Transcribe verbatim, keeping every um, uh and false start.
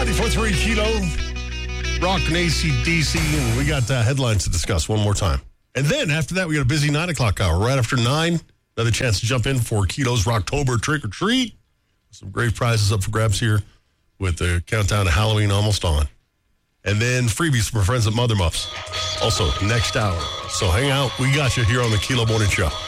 ninety-four point three Kilo, Rock and A C D C, and we got uh, headlines to discuss one more time. And then after that, we got a busy nine o'clock hour. Right after nine, another chance to jump in for Kilo's Rocktober Trick or Treat. Some great prizes up for grabs here with the countdown to Halloween almost on. And then freebies from our friends at Mother Muffs. Also, next hour. So hang out. We got you here on the Kilo Morning Show.